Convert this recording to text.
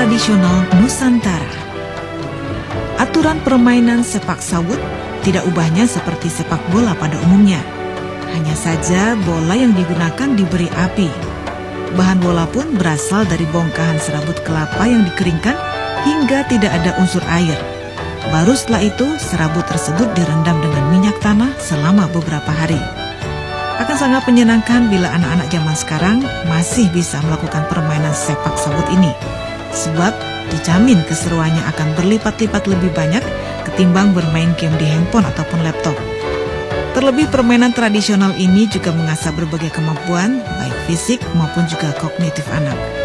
tradisional Nusantara. Aturan permainan sepak sawut tidak ubahnya seperti sepak bola pada umumnya. Hanya saja bola yang digunakan diberi api. Bahan bola pun berasal dari bongkahan serabut kelapa yang dikeringkan hingga tidak ada unsur air. Baru setelah itu serabut tersebut direndam dengan minyak tanah selama beberapa hari. Akan sangat menyenangkan bila anak-anak zaman sekarang masih bisa melakukan permainan sepak sawut ini. Sebab dijamin keseruannya akan berlipat-lipat lebih banyak ketimbang bermain game di handphone ataupun laptop. Terlebih permainan tradisional ini juga mengasah berbagai kemampuan, baik fisik maupun juga kognitif anak.